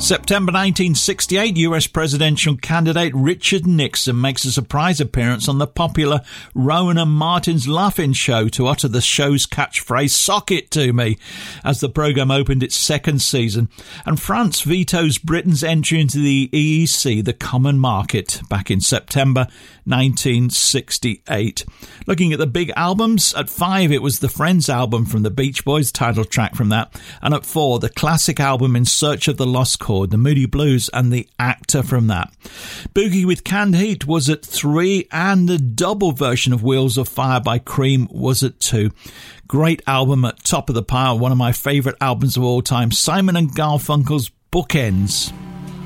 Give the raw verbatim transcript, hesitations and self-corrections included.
September nineteen sixty-eight, U S presidential candidate Richard Nixon makes a surprise appearance on the popular Rowan and Martin's Laughing Show to utter the show's catchphrase, "Sock it to me," as the programme opened its second season. And France vetoes Britain's entry into the E E C, the Common Market, back in September nineteen sixty-eight. Looking at the big albums, at five it was the Friends album from the Beach Boys, title track from that, and at four the classic album In Search of the Lost Chord, the Moody Blues, and The Actor from that. Boogie with Canned Heat was at three, and the double version of Wheels of Fire by Cream was at two. Great album at top of the pile, one of my favourite albums of all time, Simon and Garfunkel's Bookends.